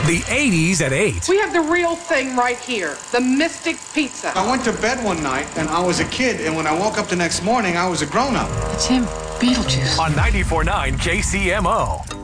The 80s at 8. We have the real thing right here, the Mystic Pizza. I went to bed one night, and I was a kid, and when I woke up the next morning, I was a grown-up. It's him, Beetlejuice. On 94.9 KCMO.